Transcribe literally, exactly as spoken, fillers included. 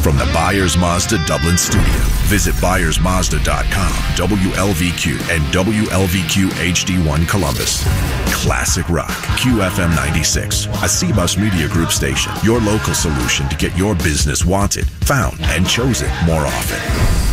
From the Byers Mazda Dublin studio, visit byers mazda dot com, W L V Q, and W L V Q H D one Columbus. Classic rock, Q F M ninety-six, a C B U S Media Group station. Your local solution to get your business wanted, found, and chosen more often.